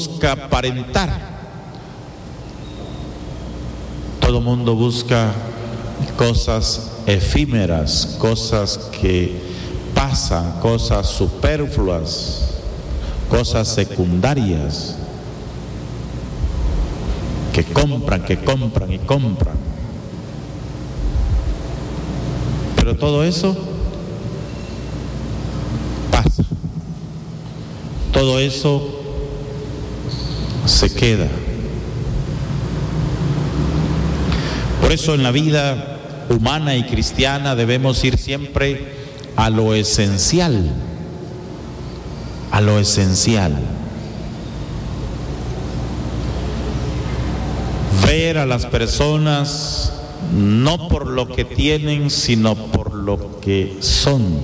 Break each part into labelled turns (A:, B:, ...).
A: busca aparentar. Todo mundo busca cosas efímeras, cosas que pasan, cosas superfluas, cosas secundarias, que compran y compran. Pero todo eso pasa, todo eso se queda. Por eso en la vida humana y cristiana debemos ir siempre a lo esencial, a lo esencial. Ver a las personas no por lo que tienen, sino por lo que son.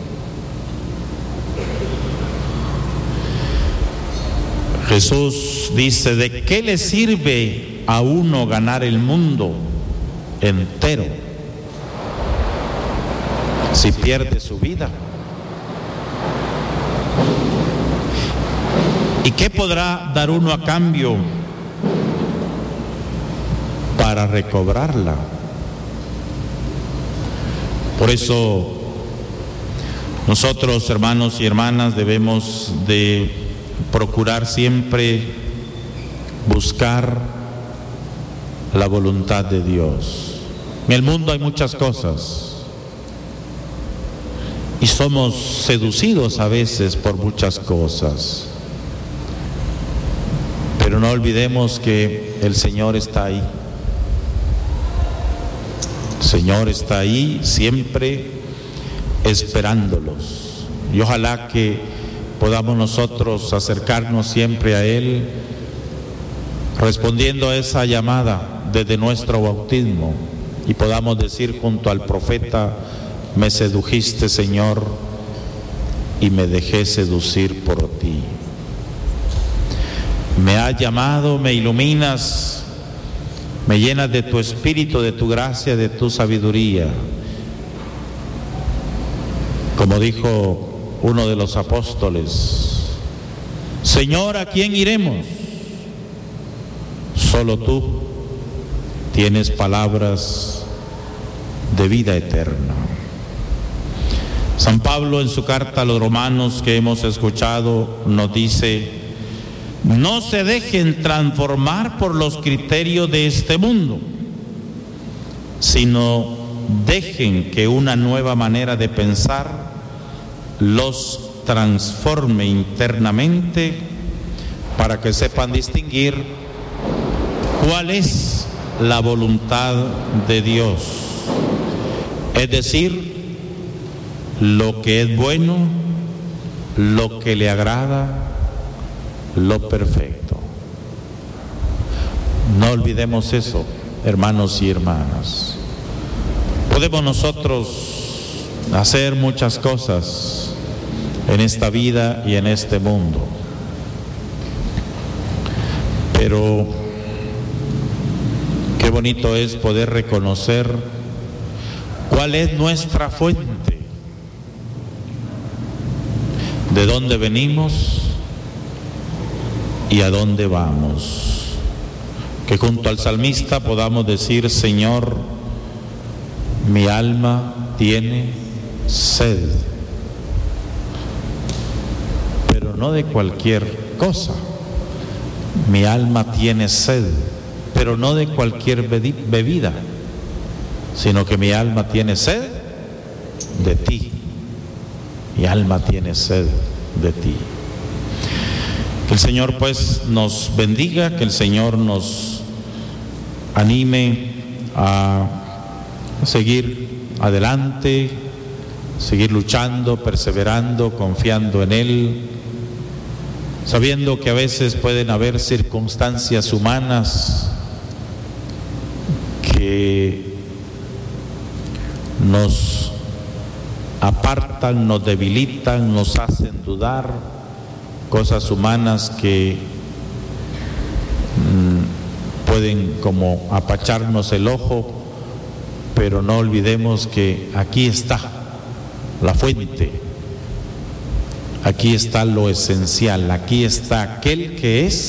A: Jesús dice: ¿de qué le sirve a uno ganar el mundo entero si pierde su vida? ¿Y qué podrá dar uno a cambio para recobrarla? Por eso nosotros, hermanos y hermanas, debemos de procurar siempre buscar la voluntad de Dios. En el mundo hay muchas cosas y somos seducidos a veces por muchas cosas, pero no olvidemos que el Señor está ahí. El Señor está ahí siempre esperándolos, y ojalá que podamos nosotros acercarnos siempre a Él, respondiendo a esa llamada desde nuestro bautismo, y podamos decir junto al profeta: me sedujiste, Señor, y me dejé seducir por ti. Me has llamado, me iluminas, me llenas de tu espíritu, de tu gracia, de tu sabiduría. Como dijo uno de los apóstoles: Señor, ¿a quién iremos? Solo tú tienes palabras de vida eterna. San Pablo, en su carta a los romanos que hemos escuchado, nos dice: no se dejen transformar por los criterios de este mundo, sino dejen que una nueva manera de pensar los transforme internamente, para que sepan distinguir cuál es la voluntad de Dios, es decir, lo que es bueno, lo que le agrada, lo perfecto. No olvidemos eso, hermanos y hermanas. Podemos nosotros hacer muchas cosas en esta vida y en este mundo, pero qué bonito es poder reconocer cuál es nuestra fuente, de dónde venimos y a dónde vamos. Que junto al salmista podamos decir: Señor, mi alma tiene sed, pero no de cualquier cosa. Mi alma tiene sed, pero no de cualquier bebida, sino que mi alma tiene sed de ti. Mi alma tiene sed de ti. Que el Señor pues nos bendiga, que el Señor nos anime a seguir adelante, seguir luchando, perseverando, confiando en Él, sabiendo que a veces pueden haber circunstancias humanas que nos apartan, nos debilitan, nos hacen dudar, cosas humanas que pueden como apacharnos el ojo, pero no olvidemos que aquí está la fuente, aquí está lo esencial, aquí está aquel que es